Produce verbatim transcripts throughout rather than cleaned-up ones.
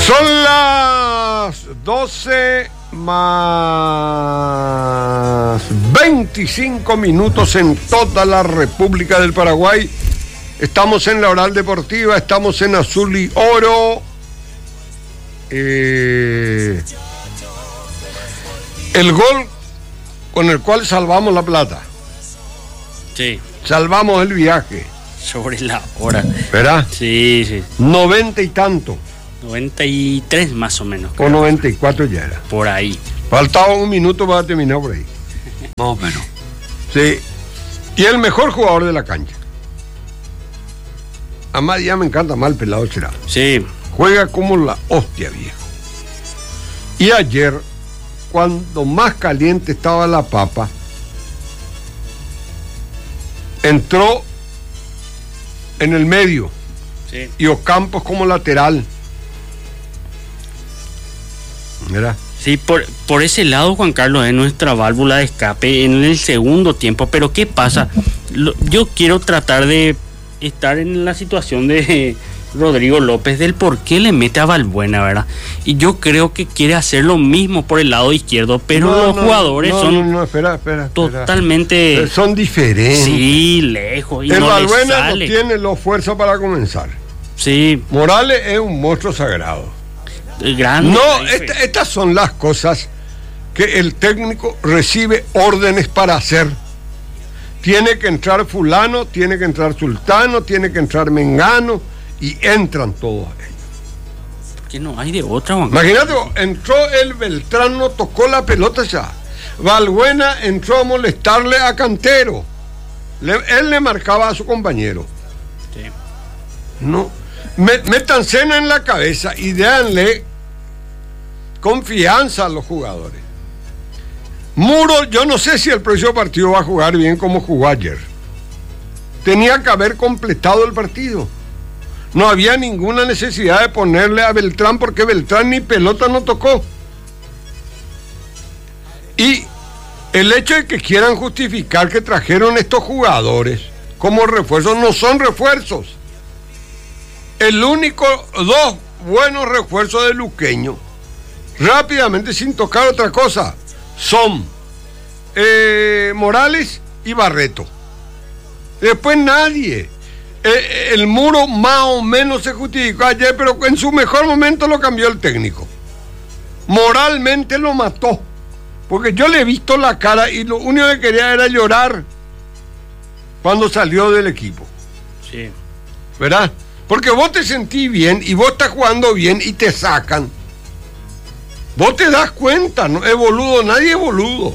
Son las doce más veinticinco minutos en toda la República del Paraguay. Estamos en la Oral Deportiva, estamos en Azul y Oro. Eh, el gol con el cual salvamos la plata. Sí. Salvamos el viaje. Sobre la hora. ¿Verdad? Sí, sí. Noventa y tanto. noventa y tres más o menos. O noventa y cuatro ya era. Por ahí. Faltaba un minuto para terminar por ahí. Más o menos. Sí. Y el mejor jugador de la cancha. A más ya me encanta más el pelado será. Sí. Juega como la hostia, viejo. Y ayer, cuando más caliente estaba la papa, entró en el medio. Sí. Y Ocampos como lateral. Mira. Sí, por, por ese lado, Juan Carlos, es nuestra válvula de escape en el segundo tiempo. Pero ¿qué pasa? Lo, yo quiero tratar de estar en la situación de Rodrigo López, del por qué le mete a Valbuena, ¿verdad? Y yo creo que quiere hacer lo mismo por el lado izquierdo, pero No, los no, jugadores no, son no, no, espera, espera, espera. totalmente... Son diferentes. Sí, lejos. Y el no le Valbuena no sale. tiene la fuerza para comenzar. Sí, Morales es un monstruo sagrado. grande. No, esta- estas son las cosas que el técnico recibe órdenes para hacer. Tiene que entrar fulano, tiene que entrar sultano, tiene que entrar mengano, y entran todos ellos. Que no hay de otra, Juan Carlos. Imagínate, entró el Beltrán, no tocó la pelota ya. Valbuena entró a molestarle a Cantero. Le- él le marcaba a su compañero. Sí. No, Me- métanse en la cabeza y déanle confianza a los jugadores. Muro, yo no sé si el próximo partido va a jugar bien como jugó ayer. Tenía que haber completado el partido. No había ninguna necesidad de ponerle a Beltrán, porque Beltrán ni pelota no tocó. Y el hecho de que quieran justificar que trajeron estos jugadores como refuerzos, no son refuerzos. El único, dos buenos refuerzos de Luqueño, rápidamente, sin tocar otra cosa, son eh, Morales y Barreto. Después nadie. Eh, el Muro más o menos se justificó ayer, pero en su mejor momento lo cambió el técnico. Moralmente lo mató, porque yo le he visto la cara y lo único que quería era llorar cuando salió del equipo. Sí. ¿Verdad? Porque vos te sentís bien y vos estás jugando bien y te sacan. Vos te das cuenta, no es boludo, nadie es boludo.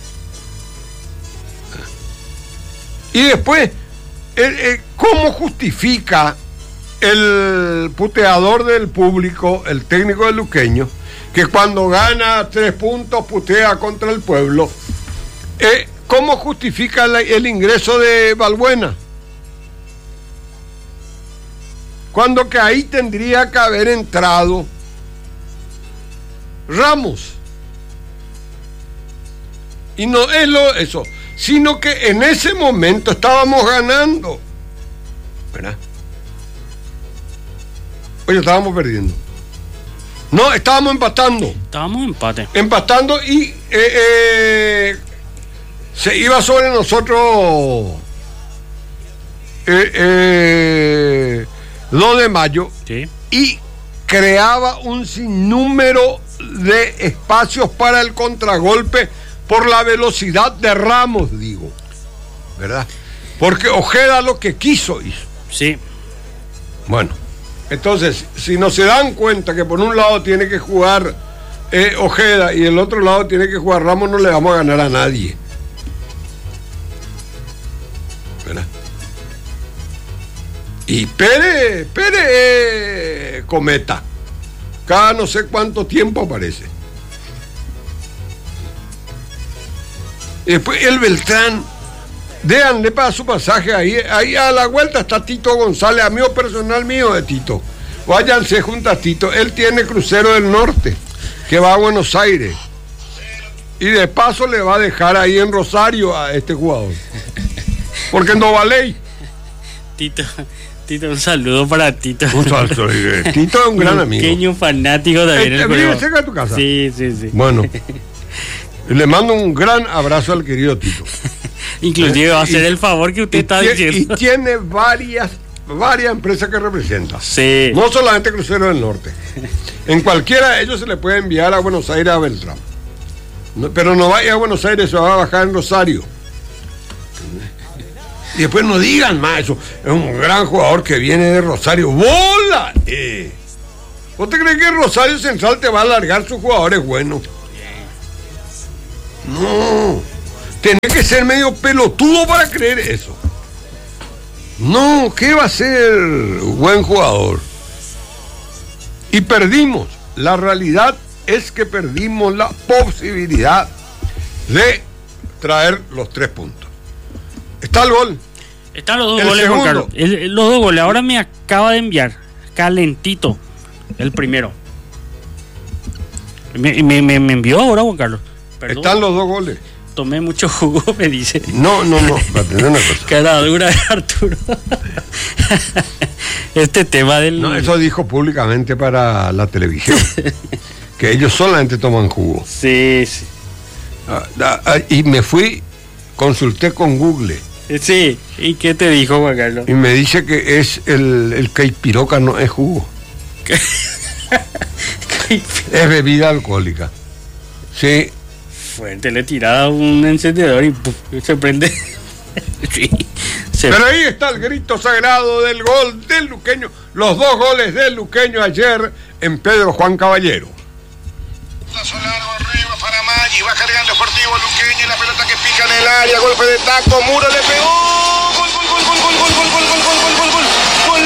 Y después, eh, eh, ¿cómo justifica el puteador del público, el técnico de Luqueño, que cuando gana tres puntos putea contra el pueblo? Eh, ¿Cómo justifica la, el ingreso de Valbuena? Cuando que ahí tendría que haber entrado Ramos. Y no es lo, eso, sino que en ese momento estábamos ganando. ¿Verdad? Oye, estábamos perdiendo. No, estábamos empatando. Estábamos en empate. Empatando y eh, eh, se iba sobre nosotros eh, eh, dos de mayo. Sí. Y creaba un sinnúmero de espacios para el contragolpe por la velocidad de Ramos, digo, ¿verdad? Porque Ojeda lo que quiso hizo. Sí. Bueno, entonces, si no se dan cuenta que por un lado tiene que jugar eh, Ojeda y el otro lado tiene que jugar Ramos, no le vamos a ganar a nadie, ¿verdad? Y Pérez, Pérez eh, cometa. Cada no sé cuánto tiempo aparece. Y después el Beltrán, déanle para su pasaje ahí, ahí a la vuelta está Tito González, amigo personal mío de Tito. Váyanse junto a Tito, él tiene crucero del norte, que va a Buenos Aires. Y de paso le va a dejar ahí en Rosario a este jugador. Porque no vale. Tito, Tito, un saludo para Tito. Un saludo. Tito es un gran amigo. Un pequeño fanático también. ¿Te vive cerca de tu casa? Sí, sí, sí. Bueno, le mando un gran abrazo al querido Tito. Inclusive va a hacer el favor que usted está diciendo. Y tiene varias, varias empresas que representa. Sí. No solamente Crucero del Norte. En cualquiera de ellos se le puede enviar a Buenos Aires a Beltrán. No, pero no vaya a Buenos Aires, se va a bajar en Rosario. Y después no digan más eso. Es un gran jugador que viene de Rosario. ¡Bola! Eh. ¿Vos te crees que Rosario Central te va a alargar sus jugadores buenos? No. Tenés que ser medio pelotudo para creer eso. No, ¿qué va a ser buen jugador? Y perdimos. La realidad es que perdimos la posibilidad de traer los tres puntos. Está el gol. Están los dos El goles, Juan segundo. Carlos. El- el- los dos goles. Ahora me acaba de enviar. Calentito. El primero. Me, me, me, me envió ahora, Juan Carlos. Perdón. Están los dos goles. Tomé mucho jugo, me dice. No, no, no. Para tener una cosa. Cara dura de Arturo. Este tema del. No, eso dijo públicamente para la televisión. Que ellos solamente toman jugo. Sí, sí. Ah, ah, ah, y me fui, consulté con Google. Sí. ¿Y qué te dijo, Juan Carlos? Y me dice que es el, el caipiroca, no es jugo. Es bebida alcohólica. Sí. Fuerte, le tiraba un encendedor y ¡puf! Se prende. Sí. Se- Pero ahí está el grito sagrado del gol del luqueño. Los dos goles del luqueño ayer en Pedro Juan Caballero. Paso largo arriba para Maggi, va cargando Sportivo Luqueño, la pelota que pica en el área, golpe de taco, Muro le pegó, gol, gol, gol, gol, gol, gol, gol, gol, gol, gol, gol, gol, gol,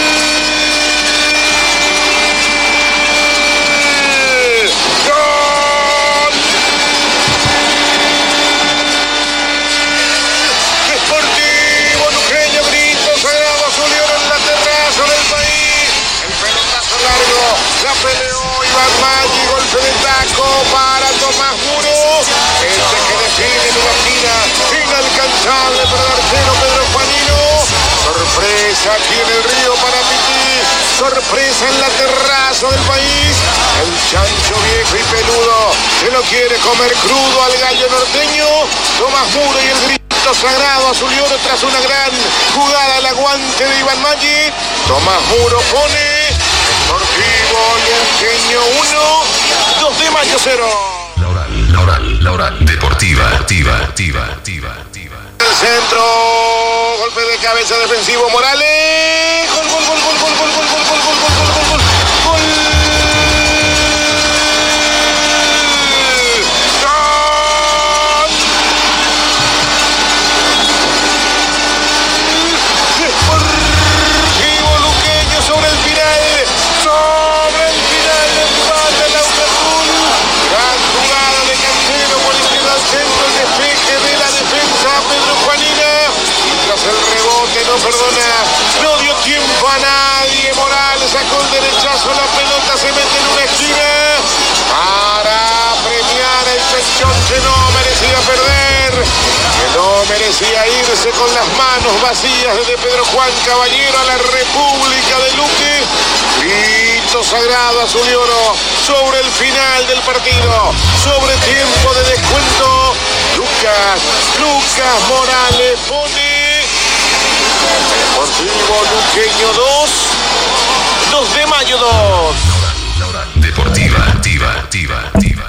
gol, Sportivo Luqueño, grito sagrado azul y oro en la terraza del país, el pelotazo largo, la peleó Iván Maggi, golpe de taco para Tomás Muro, este que define en una esquina inalcanzable para el arquero Pedro Juanino, sorpresa aquí en el río para Piti, sorpresa en la terraza del país, el chancho viejo y peludo se lo quiere comer crudo al gallo norteño, Tomás Muro y el grito sagrado azul y oro tras una gran jugada al aguante de Iván Maggi, Tomás Muro pone Sportivo Luqueño uno, dos de mayo cero. La oral, la oral, la oral deportiva, deportiva, deportiva, deportiva, deportiva. El centro, golpe de cabeza defensivo Morales, gol, gol, gol, gol, gol, gol, gol, gol, gol, gol, gol, gol, gol, gol, gol. Sportivo Luqueño sobre el final, sobre el final empate el Auto Azul. Gran jugada de Cantero por izquierda al centro, el despeje de la defensa Pedro Juanina. Y tras el rebote no perdona, no dio tiempo a nadie. Morales sacó el derechazo, la pelota se mete en una esquina para premiar el pechón que no merecía perder, que no merecía irse con las manos vacías desde Pedro Juan Caballero a la República de Luque. Grito sagrado azul y oro sobre el final del partido, sobre tiempo de descuento. Lucas, Lucas Morales pone Sportivo Luqueño dos, dos de mayo dos. La oral deportiva, deportiva, deportiva, deportiva.